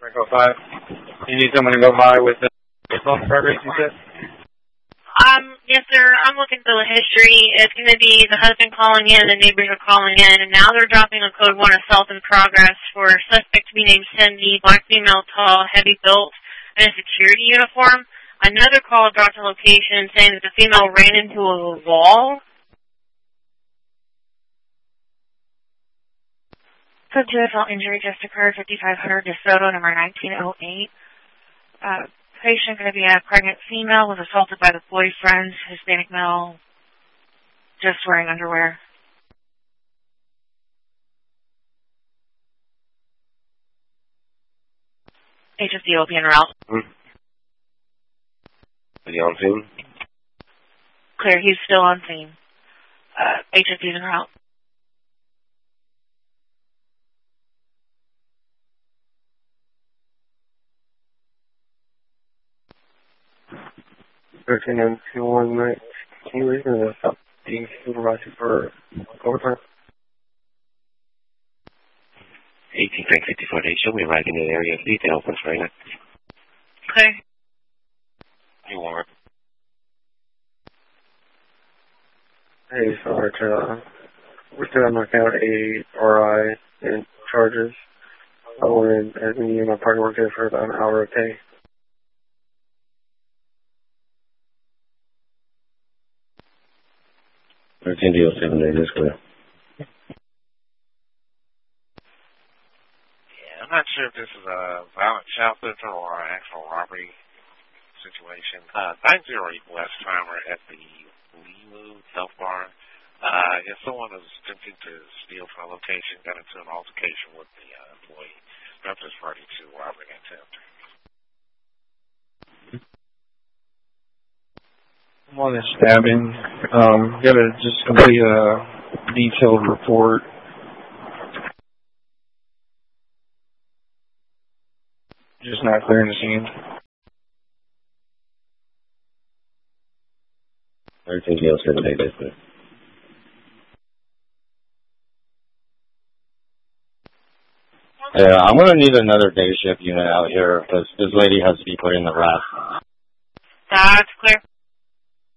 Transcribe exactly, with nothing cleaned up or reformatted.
Franco five. You need someone to go by with the phone progress, you said? Um, yes, sir. I'm looking through the history. It's going to be the husband calling in, the neighbors are calling in, and now they're dropping a code one assault in progress for a suspect to be named Cindy, black female, tall, heavy built, in a security uniform. Another call dropped a location saying that the female ran into a wall. Subjectual injury just occurred, fifty-five hundred DeSoto, number nineteen oh eight. Uh, patient going to be a pregnant female, was assaulted by the boyfriend, Hispanic male, just wearing underwear. H S D will be en route. Hmm. Is he on scene? Clear, he's still on scene. Uh, H S D is en route. thirteen and two one night. Can you read me the South being supervisor for overtime? eighteen Frank fifty-four days. Show me right in the area. Detail opens right now. Clear. You want Hey, sorry, uh, we're still on my account a R I and charges. I wanted, as me and my partner worked there for about an hour a day. thirteen D oh seven days is clear. Yeah, I'm not sure if this is a violent shoplifter or an actual robbery situation. Uh, nine zero West Timer at the Limu Health Bar. Uh, if someone is attempting to steal from a location, got into an altercation with the uh, employee, perhaps it's party to robbery attempt. On this stabbing, um, gotta just complete a detailed report. Just not clearing the scene. thirteen D oh seven days is clear. Yeah, I'm gonna need another day shift unit out here because this lady has to be put in the raft. That's clear.